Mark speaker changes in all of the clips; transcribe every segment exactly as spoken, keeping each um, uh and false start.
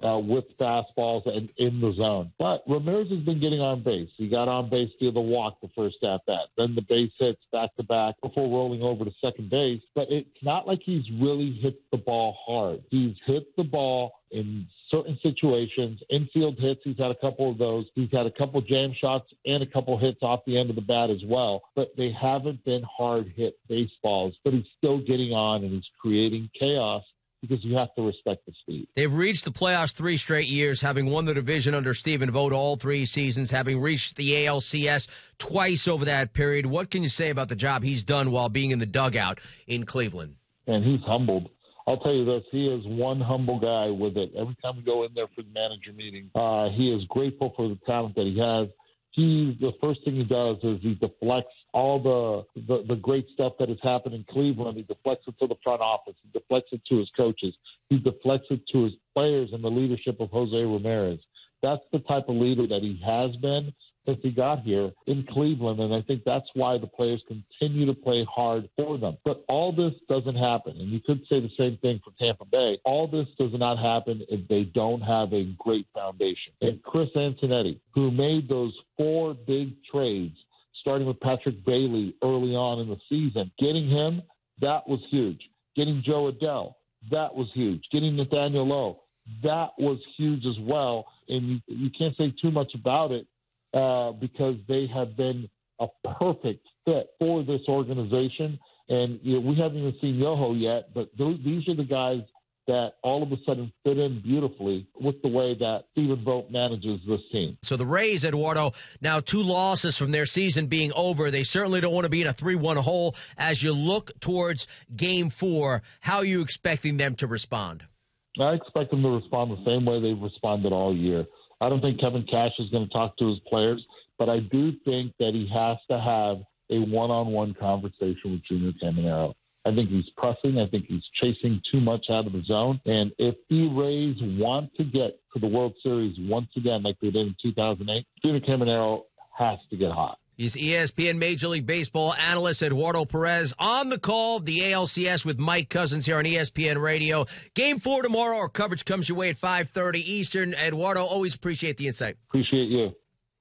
Speaker 1: uh, with fastballs and in the zone. But Ramirez has been getting on base. He got on base via the walk the first at bat, then the base hits back-to-back before rolling over to second base. But it's not like he's really hit the ball hard. He's hit the ball in certain situations, infield hits. He's had a couple of those. He's had a couple jam shots and a couple hits off the end of the bat as well. But they haven't been hard hit baseballs. But he's still getting on and he's creating chaos because you have to respect the speed.
Speaker 2: They've reached the playoffs three straight years, having won the division under Stephen Vogt all three seasons, having reached the A L C S twice over that period. What can you say about the job he's done while being in the dugout in Cleveland?
Speaker 1: And he's humbled. I'll tell you this, he is one humble guy with it. Every time we go in there for the manager meeting, uh, he is grateful for the talent that he has. He, the first thing he does is he deflects all the, the, the great stuff that has happened in Cleveland. He deflects it to the front office. He deflects it to his coaches. He deflects it to his players and the leadership of Jose Ramirez. That's the type of leader that he has been since he got here in Cleveland, and I think that's why the players continue to play hard for them. But all this doesn't happen, and you could say the same thing for Tampa Bay. All this does not happen if they don't have a great foundation. And Chris Antonetti, who made those four big trades, starting with Patrick Bailey early on in the season, getting him, that was huge. Getting Joe Adell, that was huge. Getting Nathaniel Lowe, that was huge as well. And you, you can't say too much about it, Uh, because they have been a perfect fit for this organization. And you know, we haven't even seen Yoho yet, but those, these are the guys that all of a sudden fit in beautifully with the way that Stephen Vogt manages this team.
Speaker 2: So the Rays, Eduardo, now two losses from their season being over. They certainly don't want to be in a three one hole. As you look towards game four, how are you expecting them to respond?
Speaker 1: I expect them to respond the same way they've responded all year. I don't think Kevin Cash is going to talk to his players, but I do think that he has to have a one-on-one conversation with Junior Caminero. I think he's pressing. I think he's chasing too much out of the zone. And if the Rays want to get to the World Series once again like they did in two thousand eight, Junior Caminero has to get hot.
Speaker 2: He's E S P N Major League Baseball analyst Eduardo Perez on the call, the A L C S with Mike Cousins here on E S P N Radio. Game four tomorrow. Our coverage comes your way at five thirty Eastern. Eduardo, always appreciate the insight.
Speaker 1: Appreciate you.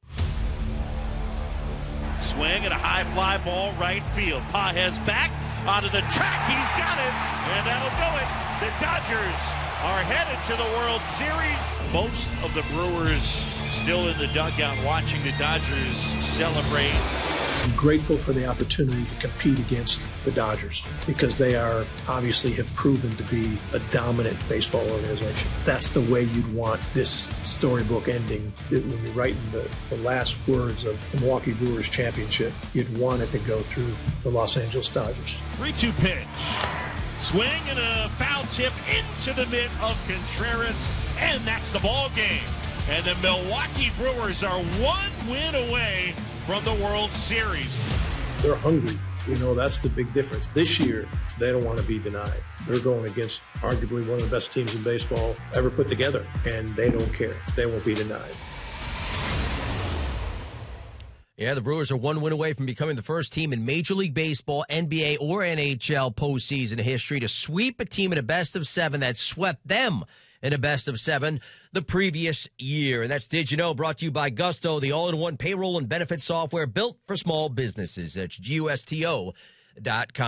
Speaker 3: Swing and a high fly ball right field. Pages back onto the track. He's got it, and that'll do it. The Dodgers are headed to the World Series. Most of the Brewers still in the dugout watching the Dodgers celebrate.
Speaker 4: I'm grateful for the opportunity to compete against the Dodgers because they are obviously have proven to be a dominant baseball organization. That's the way you'd want this storybook ending. When you're writing the, the last words of the Milwaukee Brewers championship, you'd want it to go through the Los Angeles Dodgers.
Speaker 3: three two pitch. Swing and a foul tip into the mitt of Contreras, and that's the ball game. And the Milwaukee Brewers are one win away from the World Series.
Speaker 4: They're hungry. You know, that's the big difference. This year, they don't want to be denied. They're going against arguably one of the best teams in baseball ever put together, and they don't care. They won't be denied.
Speaker 2: Yeah, the Brewers are one win away from becoming the first team in Major League Baseball, N B A, or N H L postseason history to sweep a team in a best of seven that swept them in a best of seven the previous year. And that's Did You Know, brought to you by Gusto, the all-in-one payroll and benefit software built for small businesses. That's G U S T O dot com.